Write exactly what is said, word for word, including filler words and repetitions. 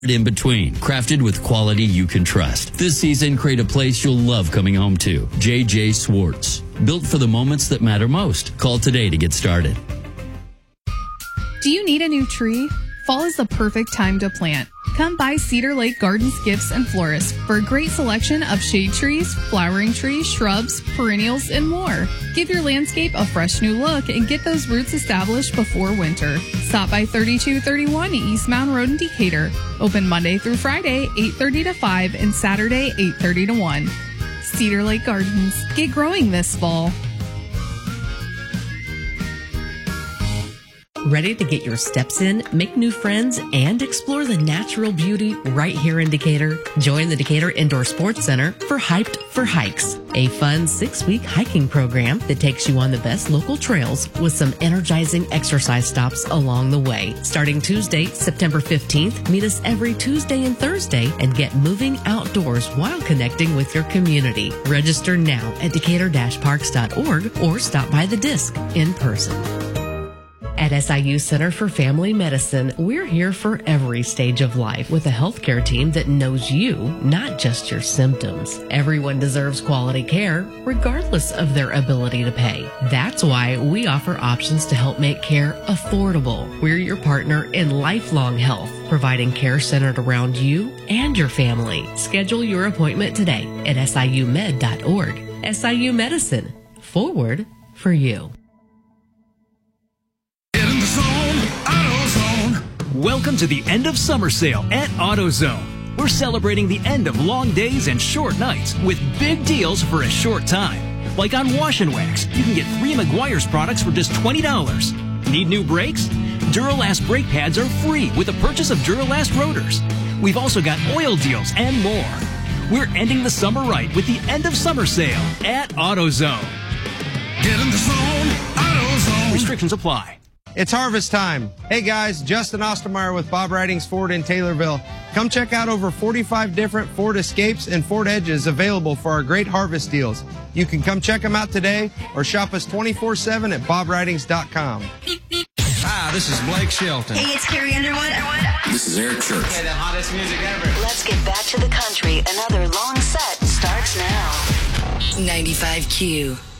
in between, crafted with quality you can trust. This season, create a place you'll love coming home to. J J Swartz. Built for the moments that matter most. Call today to get started. Do you need a new tree? Fall is the perfect time to plant. Come by Cedar Lake Gardens Gifts and Florists for a great selection of shade trees, flowering trees, shrubs, perennials, and more. Give your landscape a fresh new look and get those roots established before winter. Stop by thirty-two thirty-one East Mountain Road in Decatur. Open Monday through Friday, eight thirty to five, and Saturday, eight thirty to one. Cedar Lake Gardens. Get growing this fall. Ready to get your steps in, make new friends, and explore the natural beauty right here in Decatur? Join the Decatur Indoor Sports Center for Hyped for Hikes, a fun six-week hiking program that takes you on the best local trails with some energizing exercise stops along the way. Starting Tuesday, September fifteenth, meet us every Tuesday and Thursday and get moving outdoors while connecting with your community. Register now at decatur dash parks dot org or stop by the disc in person. At S I U Center for Family Medicine, we're here for every stage of life with a healthcare team that knows you, not just your symptoms. Everyone deserves quality care, regardless of their ability to pay. That's why we offer options to help make care affordable. We're your partner in lifelong health, providing care centered around you and your family. Schedule your appointment today at S I U med dot org. S I U Medicine, forward for you. Welcome to the end of summer sale at AutoZone. We're celebrating the end of long days and short nights with big deals for a short time. Like on Wash and Wax, you can get three Meguiar's products for just twenty dollars. Need new brakes? Duralast brake pads are free with the purchase of Duralast rotors. We've also got oil deals and more. We're ending the summer right with the end of summer sale at AutoZone. Get in the zone, AutoZone. Restrictions apply. It's harvest time. Hey guys, Justin Ostermeyer with Bob Ridings Ford in Taylorville. Come check out over forty-five different Ford Escapes and Ford Edges available for our great harvest deals. You can come check them out today or shop us twenty-four seven at bob ridings dot com. Hi, this is Blake Shelton. Hey, it's Carrie Underwood. This is Eric Church. Okay, the hottest music ever. Let's get back to the country. Another long set starts now. ninety-five Q.